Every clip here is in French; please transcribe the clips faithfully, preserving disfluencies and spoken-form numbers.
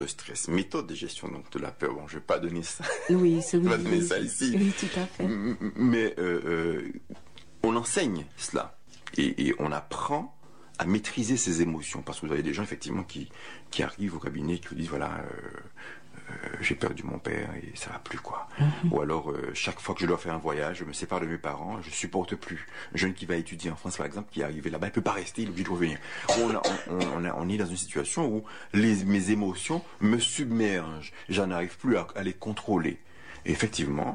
de stress, méthode de gestion donc de la peur. Bon, je vais pas donner ça. Oui, c'est je vais pas oui, donner oui, ça ici. Oui, tout à fait. Mais euh, euh, on enseigne cela et, et on apprend à maîtriser ses émotions, parce que vous avez des gens effectivement qui qui arrivent au cabinet qui vous disent voilà euh, euh, j'ai perdu mon père et ça va plus quoi. Mm-hmm. Ou alors euh, chaque fois que je dois faire un voyage, je me sépare de mes parents, je supporte plus. Un jeune qui va étudier en France par exemple, qui est arrivé là-bas, il peut pas rester, il est obligé de revenir. On, a, on, on, a, on est dans une situation où les, mes émotions me submergent, j'en arrive plus à, à les contrôler. Et effectivement,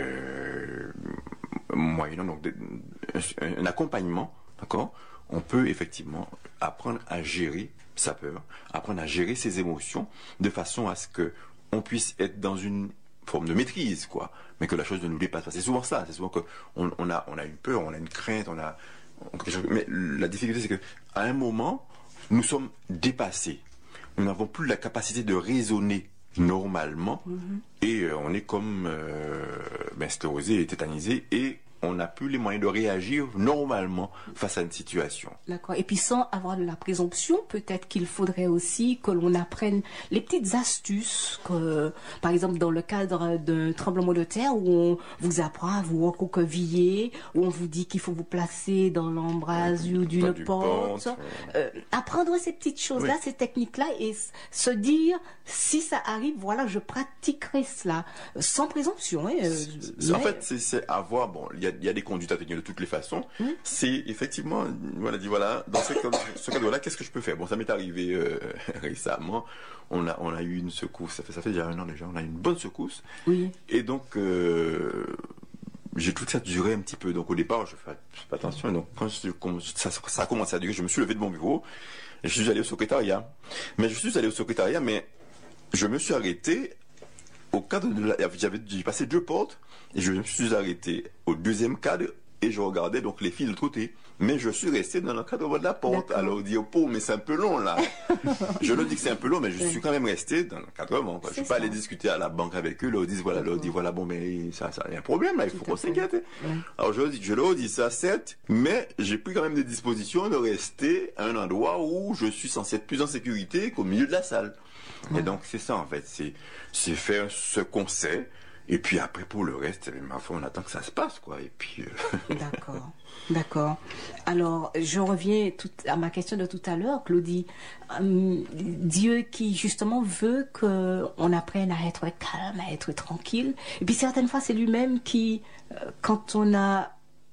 euh, moyennant donc de, un, un accompagnement, d'accord, on peut effectivement apprendre à gérer sa peur, apprendre à gérer ses émotions de façon à ce que on puisse être dans une forme de maîtrise, quoi, mais que la chose ne nous dépasse pas. C'est souvent ça, c'est souvent que on, on a, on a une peur, on a une crainte, on a, on, mais la difficulté c'est que à un moment nous sommes dépassés, nous n'avons plus la capacité de raisonner normalement, mm-hmm. et euh, on est comme euh, ben, sclérosé et tétanisé et on n'a plus les moyens de réagir normalement face à une situation. D'accord. Et puis sans avoir de la présomption, peut-être qu'il faudrait aussi que l'on apprenne les petites astuces, que, par exemple dans le cadre d'un tremblement de terre où on vous apprend à vous recroqueviller, où on vous dit qu'il faut vous placer dans l'embrasure d'une porte. porte euh, apprendre ces petites choses-là, oui. Ces techniques-là, et s- se dire, si ça arrive, voilà, je pratiquerai cela, sans présomption. Hein, euh, mais... En fait, c'est, c'est avoir, bon, il y a il y a des conduites à tenir de toutes les façons. Mmh. C'est effectivement, voilà, dit voilà, dans ce, ce cadre-là, qu'est-ce que je peux faire? Bon, ça m'est arrivé euh, récemment. On a, on a eu une secousse. Ça fait, ça fait déjà un an déjà. On a eu une bonne secousse. Oui. Et donc, euh, j'ai tout ça duré un petit peu. Donc au départ, je fais pas attention. Et donc quand je, ça, ça a commencé à durer, je me suis levé de mon bureau. Et je suis allé au secrétariat. Mais je suis allé au secrétariat, mais je me suis arrêté. Au cadre de la, j'avais, j'ai passé deux portes et je me suis arrêté au deuxième cadre et je regardais donc les filles de l'autre côté. Mais je suis resté dans le cadre de la porte. D'accord. Alors dire, oh, mais c'est un peu long là. Je leur dis que c'est un peu long, mais je suis quand même resté dans l'encadrement. Je suis pas allé discuter à la banque avec eux. Leur disent voilà, leur dit voilà, bon, mais ça, ça, y a un problème là, il faut qu'on s'inquiète. Ouais. Alors je leur dis, je leur dis ça, certes, mais j'ai pris quand même des dispositions de rester à un endroit où je suis censé être plus en sécurité qu'au milieu de la salle. Ouais. Et donc c'est ça en fait, c'est, c'est faire ce qu'on sait, et puis après pour le reste, ma foi, on attend que ça se passe quoi. Et puis. Euh... D'accord, d'accord. Alors je reviens tout, à ma question de tout à l'heure, Claudie. Hum, Dieu qui justement veut que on apprenne à être calme, à être tranquille. Et puis certaines fois c'est lui-même qui, euh, quand on a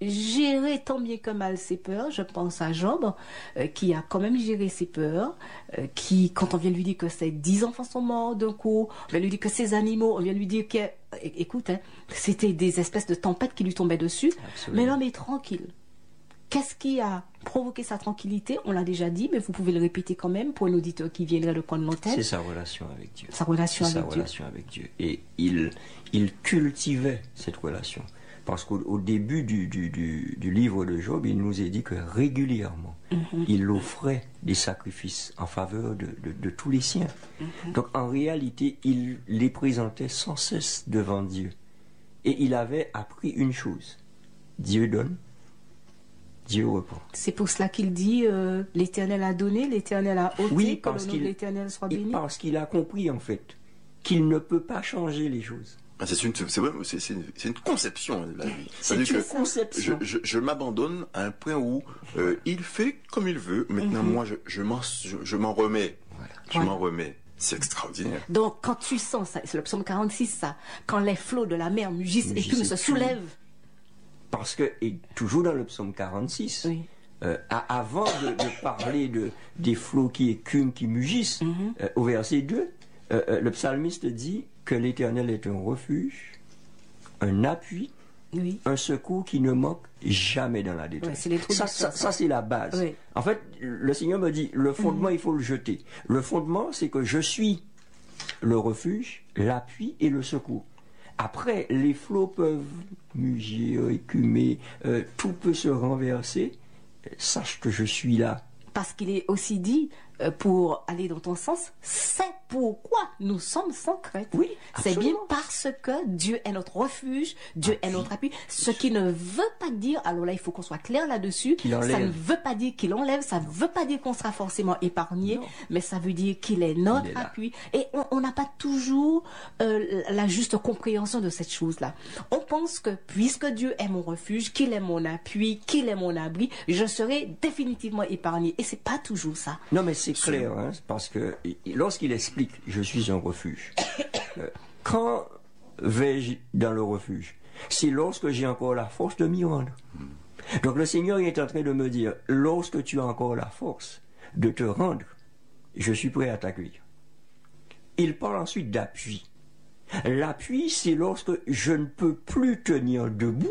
gérer tant bien que mal ses peurs, je pense à Job, euh, qui a quand même géré ses peurs, euh, qui, quand on vient lui dire que ses dix enfants sont morts d'un coup, on vient lui dire que ses animaux, on vient lui dire que, écoute, hein, c'était des espèces de tempêtes qui lui tombaient dessus, absolument. Mais l'homme est tranquille. Qu'est-ce qui a provoqué sa tranquillité? On l'a déjà dit, mais vous pouvez le répéter quand même pour un auditeur qui viendrait le prendre en tête. C'est sa relation avec Dieu. Sa relation C'est avec sa Dieu. relation avec Dieu. Et il, il cultivait cette relation. Parce qu'au au début du, du, du, du livre de Job, il nous est dit que régulièrement, mm-hmm. il offrait des sacrifices en faveur de, de, de tous les siens. Mm-hmm. Donc en réalité, il les présentait sans cesse devant Dieu. Et il avait appris une chose. Dieu donne, Dieu reprend. C'est pour cela qu'il dit euh, l'Éternel a donné, l'Éternel a ôté, oui, que le nom de l'Éternel soit béni. Parce qu'il a compris en fait qu'il ne peut pas changer les choses. C'est une, c'est, c'est, c'est, une, c'est une conception de la vie. C'est une que conception. Je, je, je m'abandonne à un point où euh, il fait comme il veut. Maintenant, mm-hmm. moi, je, je, m'en, je, je m'en remets. Voilà. Je voilà. m'en remets. C'est extraordinaire. Donc, quand tu sens ça, c'est le psaume quarante-six, ça, quand les flots de la mer mugissent et puis se soulèvent. Parce que, et toujours dans le psaume quarante-six, oui. euh, à, avant de, de parler de, des flots qui écument, qui mugissent, mm-hmm. euh, au verset deux, euh, euh, le psalmiste dit que l'Éternel est un refuge, un appui, oui. un secours qui ne manque jamais dans la détresse. Ouais, c'est ça, ça, ça, c'est la base. Oui. En fait, le Seigneur me dit, le fondement, mmh. il faut le jeter. Le fondement, c'est que je suis le refuge, l'appui et le secours. Après, les flots peuvent mugir, écumer, euh, tout peut se renverser. Sache que je suis là. Parce qu'il est aussi dit, euh, pour aller dans ton sens, c'est pourquoi nous sommes sans crainte. Oui, c'est bien absolument. parce que Dieu est notre refuge, Dieu est notre appui. Ce qui ne veut pas dire, alors là il faut qu'on soit clair là-dessus, Qu'il ça enlève. ne veut pas dire qu'il enlève, ça ne veut pas dire qu'on sera forcément épargné, Non. mais ça veut dire qu'il est notre Il est là. appui. Et on on n'a pas toujours euh, la juste compréhension de cette chose-là. On pense que puisque Dieu est mon refuge, qu'il est mon appui, qu'il est mon abri, je serai définitivement épargné. Et c'est pas toujours ça. Non, mais c'est clair, hein, parce que i- lorsqu'il explique « je suis un refuge euh, », quand vais-je dans le refuge? C'est lorsque j'ai encore la force de m'y rendre. Donc le Seigneur est en train de me dire, lorsque tu as encore la force de te rendre, je suis prêt à t'accueillir. Il parle ensuite d'appui. L'appui, c'est lorsque je ne peux plus tenir debout,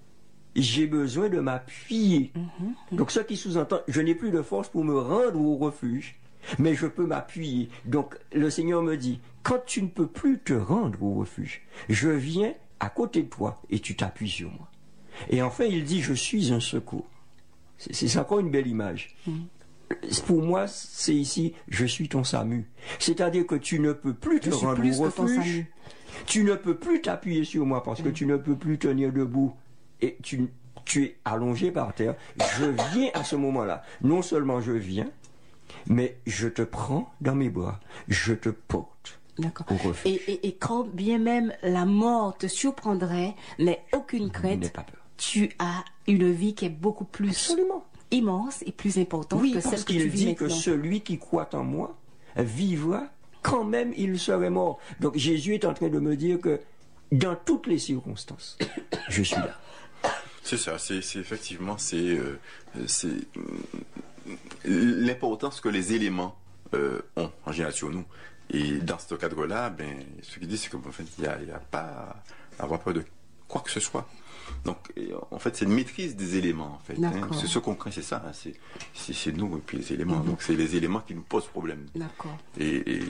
j'ai besoin de m'appuyer. Donc ce qui sous-entend, je n'ai plus de force pour me rendre au refuge, mais je peux m'appuyer. Donc le Seigneur me dit, quand tu ne peux plus te rendre au refuge, je viens à côté de toi et tu t'appuies sur moi. Et enfin il dit, je suis un secours. C'est c'est encore une belle image. Pour moi, c'est ici, je suis ton Samu. C'est-à-dire que tu ne peux plus te Je suis rendre plus au que ton refuge. Samu. Tu ne peux plus t'appuyer sur moi parce que tu ne peux plus tenir debout. Et tu, tu es allongé par terre. Je viens à ce moment-là. Non seulement je viens, mais je te prends dans mes bras. Je te porte D'accord. au refuge. Et, et, et quand bien même la mort te surprendrait, n'aie aucune N'aie crainte. pas peur. Tu as une vie qui est beaucoup plus Absolument. immense et plus importante Oui, que parce celle que tu qu'il vis dit que maintenant. celui qui croit en moi vivra quand même il serait mort. Donc Jésus est en train de me dire que dans toutes les circonstances, je suis là. C'est ça, c'est c'est effectivement c'est euh, c'est euh, l'importance que les éléments euh, ont en général sur nous. Et dans ce cadre-là, ben, ce qu'il dit, c'est qu'en fait, il n'y a, il y a pas à avoir peur de quoi que ce soit. Donc, et, en fait, c'est une maîtrise des éléments, en fait. Hein. D'accord. C'est ce qu'on craint, c'est ça. Hein. C'est, c'est, c'est nous et puis les éléments. Donc, c'est les éléments qui nous posent problème. D'accord. Et, et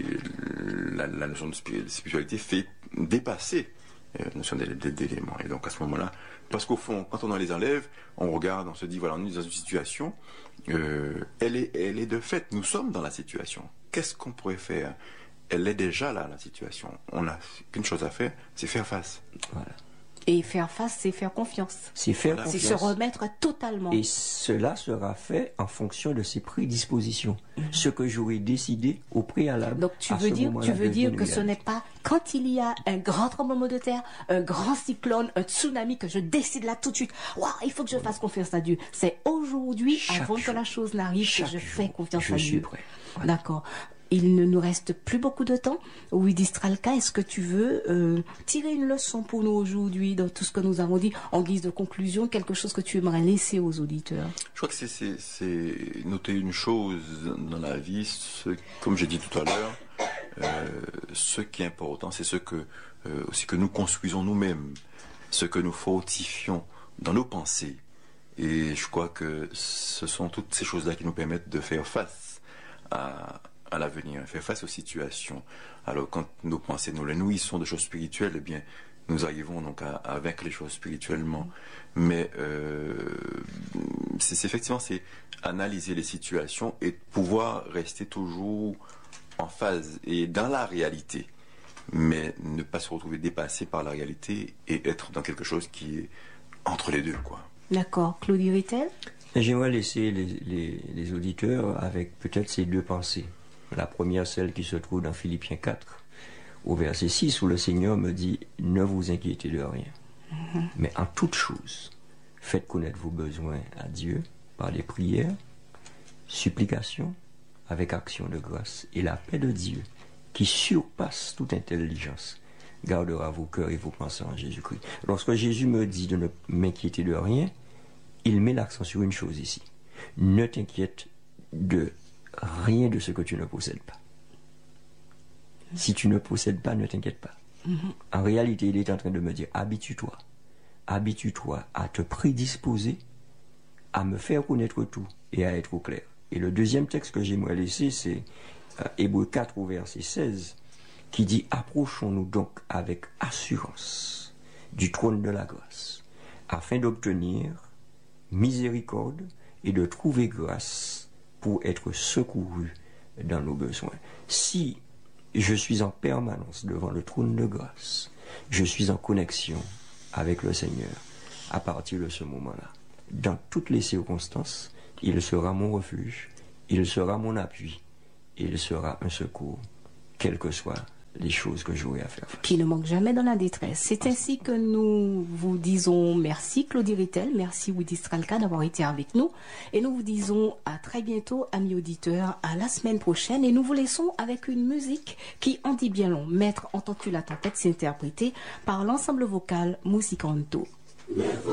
la, la notion de spiri- spiritualité fait dépasser euh, la notion d'é- d'é- d'éléments. Et donc, à ce moment-là, parce qu'au fond, quand on en les enlève, on regarde, on se dit, voilà, on est dans une situation, euh, elle, est, elle est de fait, nous sommes dans la situation. Qu'est-ce qu'on pourrait faire? Elle est déjà là, la situation. On n'a qu'une chose à faire, c'est faire face. Voilà. Et faire face, c'est faire confiance. C'est faire Voilà. C'est confiance. se remettre totalement. Et cela sera fait en fonction de ses prédispositions. Ce que j'aurais décidé au préalable. Donc tu à veux ce dire, moment-là tu veux dire devient que ce réalité. n'est pas quand il y a un grand tremblement de terre, un grand cyclone, un tsunami que je décide là tout de suite. Waouh, il faut que je fasse confiance à Dieu. C'est aujourd'hui, Chaque avant que jour. la chose n'arrive, que Chaque je fais jour, confiance je à suis Dieu. prêt. Voilà. D'accord. Il ne nous reste plus beaucoup de temps. Oui, Distralka, est-ce que tu veux euh, tirer une leçon pour nous aujourd'hui dans tout ce que nous avons dit en guise de conclusion, quelque chose que tu aimerais laisser aux auditeurs? Je crois que c'est, c'est, c'est noter une chose dans la vie, ce, comme j'ai dit tout à l'heure, euh, ce qui est important, c'est ce que, euh, aussi que nous construisons nous-mêmes, ce que nous fortifions dans nos pensées. Et je crois que ce sont toutes ces choses-là qui nous permettent de faire face à, à l'avenir, faire face aux situations. Alors quand nos pensées nous les nourrissons de choses spirituelles, eh bien, nous arrivons donc à, à vaincre les choses spirituellement. Mais euh, c'est, c'est effectivement c'est analyser les situations et pouvoir rester toujours en phase et dans la réalité, mais ne pas se retrouver dépassé par la réalité et être dans quelque chose qui est entre les deux, quoi. D'accord. Claudie Rittel? Et j'aimerais laisser les, les- les auditeurs avec peut-être ces deux pensées. La première, celle qui se trouve dans Philippiens quatre, au verset six, où le Seigneur me dit « Ne vous inquiétez de rien, mais en toute chose, faites connaître vos besoins à Dieu par des prières, supplications, avec action de grâce. Et la paix de Dieu, qui surpasse toute intelligence, gardera vos cœurs et vos pensées en Jésus-Christ. » Lorsque Jésus me dit de ne m'inquiéter de rien, il met l'accent sur une chose ici. Ne t'inquiète de rien de ce que tu ne possèdes pas. Si tu ne possèdes pas, ne t'inquiète pas. En réalité, il est en train de me dire, habitue-toi. Habitue-toi à te prédisposer, à me faire connaître tout et à être au clair. Et le deuxième texte que j'aimerais laisser, c'est euh, Hébreux quatre au verset seize, qui dit, approchons-nous donc avec assurance du trône de la grâce, afin d'obtenir miséricorde et de trouver grâce pour être secouru dans nos besoins. Si je suis en permanence devant le trône de grâce, je suis en connexion avec le Seigneur, à partir de ce moment-là, dans toutes les circonstances, il sera mon refuge, il sera mon appui, il sera un secours, quelles que soient les choses que j'aurai à faire face. Qui ne manque jamais dans la détresse. C'est ainsi que nous vous disons merci Claudie Rittel, merci Widi Stralka d'avoir été avec nous. Et nous vous disons à très bientôt, amis auditeurs, à la semaine prochaine. Et nous vous laissons avec une musique qui en dit bien long. Maître, entends-tu la tempête, c'est interprété par l'ensemble vocal Musicanto.